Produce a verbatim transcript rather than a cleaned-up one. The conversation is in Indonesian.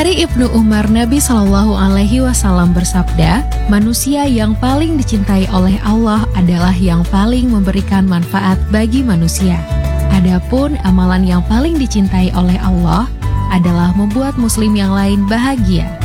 Dari Ibnu Umar, Nabi Shallallahu Alaihi Wasallam bersabda, manusia yang paling dicintai oleh Allah adalah yang paling memberikan manfaat bagi manusia. Adapun amalan yang paling dicintai oleh Allah adalah membuat muslim yang lain bahagia.